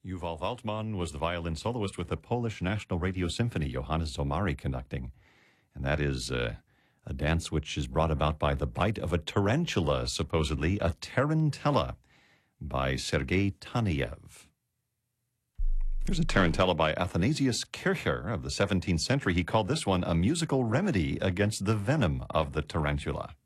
Yuval Waldman was the violin soloist with the Polish National Radio Symphony, Johannes Zomari conducting. And that is a dance which is brought about by the bite of a tarantula, supposedly a tarantella, by Sergei Taneyev. Here's a tarantella by Athanasius Kircher of the 17th century. He called this one a musical remedy against the venom of the tarantula.